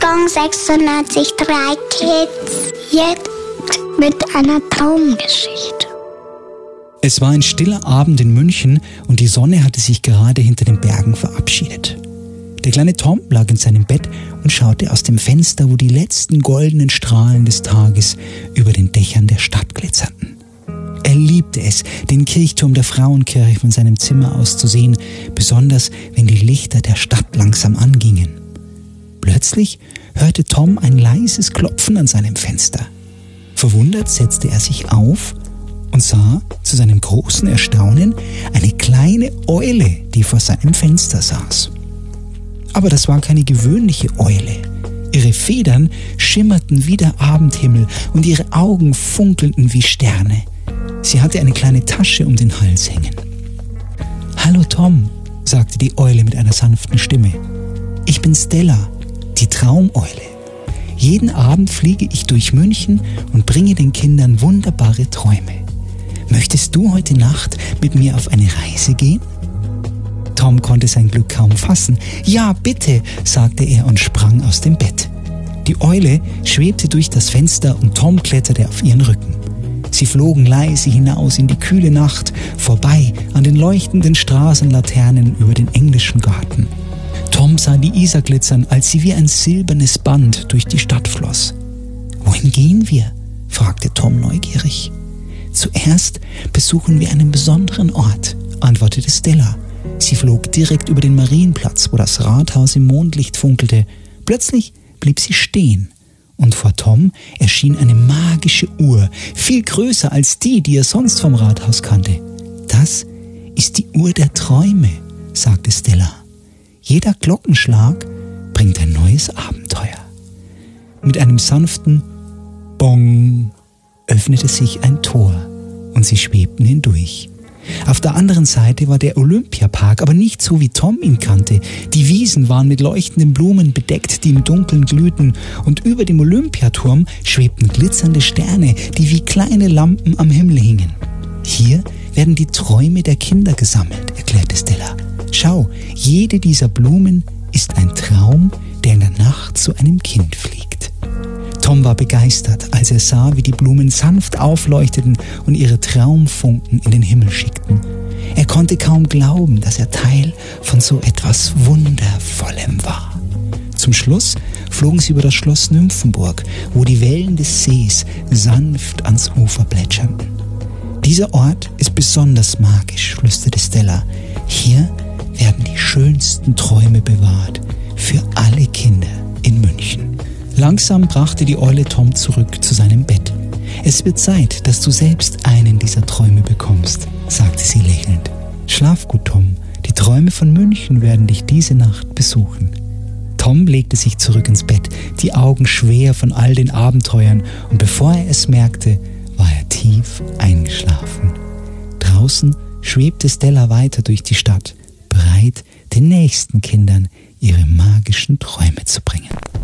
Jahrgang 96, 3 Kids. Jetzt mit einer Traumgeschichte. Es war ein stiller Abend in München und die Sonne hatte sich gerade hinter den Bergen verabschiedet. Der kleine Tom lag in seinem Bett und schaute aus dem Fenster, wo die letzten goldenen Strahlen des Tages über den Dächern der Stadt glitzerten. Er liebte es, den Kirchturm der Frauenkirche von seinem Zimmer aus zu sehen, besonders wenn die Lichter der Stadt langsam angingen. Plötzlich hörte Tom ein leises Klopfen an seinem Fenster. Verwundert setzte er sich auf und sah zu seinem großen Erstaunen eine kleine Eule, die vor seinem Fenster saß. Aber das war keine gewöhnliche Eule. Ihre Federn schimmerten wie der Abendhimmel und ihre Augen funkelten wie Sterne. Sie hatte eine kleine Tasche um den Hals hängen. »Hallo Tom«, sagte die Eule mit einer sanften Stimme. »Ich bin Stella, die Traumeule. Jeden Abend fliege ich durch München und bringe den Kindern wunderbare Träume. Möchtest du heute Nacht mit mir auf eine Reise gehen?« Tom konnte sein Glück kaum fassen. »Ja, bitte«, sagte er und sprang aus dem Bett. Die Eule schwebte durch das Fenster und Tom kletterte auf ihren Rücken. Sie flogen leise hinaus in die kühle Nacht, vorbei an den leuchtenden Straßenlaternen über den englischen Garten. Tom sah die Isar glitzern, als sie wie ein silbernes Band durch die Stadt floss. »Wohin gehen wir?«, fragte Tom neugierig. »Zuerst besuchen wir einen besonderen Ort«, antwortete Stella. Sie flog direkt über den Marienplatz, wo das Rathaus im Mondlicht funkelte. Plötzlich blieb sie stehen. Und vor Tom erschien eine magische Uhr, viel größer als die er sonst vom Rathaus kannte. »Das ist die Uhr der Träume«, sagte Stella. »Jeder Glockenschlag bringt ein neues Abenteuer.« Mit einem sanften Bong öffnete sich ein Tor und sie schwebten hindurch. Auf der anderen Seite war der Olympiapark, aber nicht so, wie Tom ihn kannte. Die Wiesen waren mit leuchtenden Blumen bedeckt, die im Dunkeln glühten, und über dem Olympiaturm schwebten glitzernde Sterne, die wie kleine Lampen am Himmel hingen. »Hier werden die Träume der Kinder gesammelt«, erklärte Stella. »Schau, jede dieser Blumen ist ein Traum, der in der Nacht zu einem Kind fliegt.« Tom war begeistert, als er sah, wie die Blumen sanft aufleuchteten und ihre Traumfunken in den Himmel schickten. Er konnte kaum glauben, dass er Teil von so etwas Wundervollem war. Zum Schluss flogen sie über das Schloss Nymphenburg, wo die Wellen des Sees sanft ans Ufer plätscherten. »Dieser Ort ist besonders magisch«, flüsterte Stella. »Hier werden die schönsten Träume bewahrt für alle Kinder in München.« Langsam brachte die Eule Tom zurück zu seinem Bett. »Es wird Zeit, dass du selbst einen dieser Träume bekommst«, sagte sie lächelnd. »Schlaf gut, Tom. Die Träume von München werden dich diese Nacht besuchen.« Tom legte sich zurück ins Bett, die Augen schwer von all den Abenteuern, und bevor er es merkte, war er tief eingeschlafen. Draußen schwebte Stella weiter durch die Stadt, bereit, den nächsten Kindern ihre magischen Träume zu bringen.